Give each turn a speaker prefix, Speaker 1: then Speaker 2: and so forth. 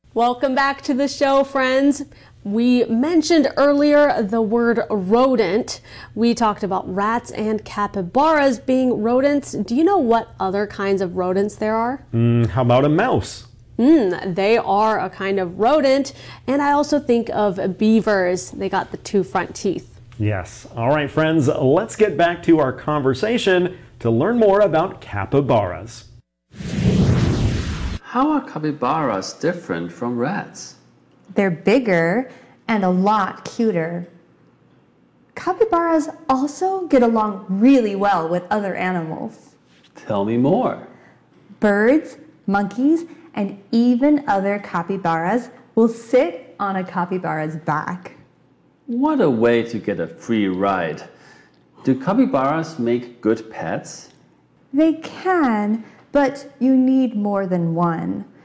Speaker 1: Welcome back to the show, friends. We mentioned earlier the word rodent. We talked about rats and capybaras being rodents. Do you know what other kinds of rodents there are?
Speaker 2: How about a mouse?
Speaker 1: They are a kind of rodent. And I also think of beavers. They got the two front teeth.
Speaker 2: Yes. All right, friends, let's get back to our conversation to learn more about capybaras.
Speaker 3: How are capybaras different from rats?
Speaker 4: They're bigger and a lot cuter. Capybaras also get along really well with other animals.
Speaker 3: Tell me more.
Speaker 4: Birds, monkeys, and even other capybaras will sit on a capybara's back.
Speaker 3: What a way to get a free ride. Do capybaras make good pets?
Speaker 4: They can, but you need more than one.